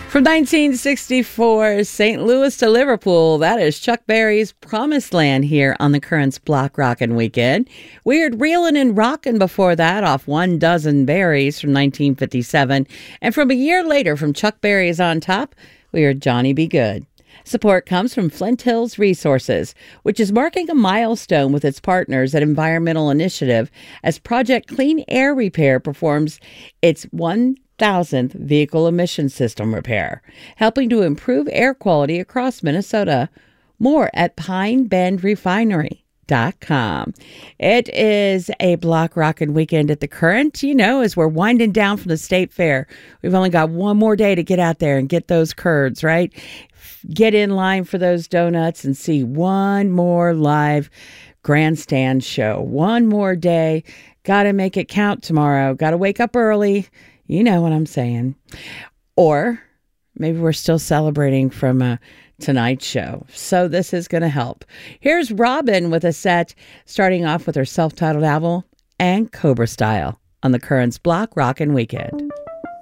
From 1964, St. Louis to Liverpool, that is Chuck Berry's Promised Land here on the Currents Block Rockin' Weekend. We heard Reelin' and Rockin' before that off One Dozen Berries from 1957. And from a year later, from Chuck Berry's On Top, we heard Johnny Be Good. Support comes from Flint Hills Resources, which is marking a milestone with its partners at Environmental Initiative as Project Clean Air Repair performs its 1,000th vehicle emission system repair, helping to improve air quality across Minnesota. More at pinebendrefinery.com. It is a block rockin' weekend at the Current, as we're winding down from the State Fair. We've only got one more day to get out there and get those curds, right? Get in line for those donuts and see one more live grandstand show. One more day. Got to make it count tomorrow. Got to wake up early. You know what I'm saying. Or maybe we're still celebrating from a Tonight Show. So this is going to help. Here's Robin with a set starting off with her self-titled album and Cobra Style on the Currents Block Rockin' Weekend.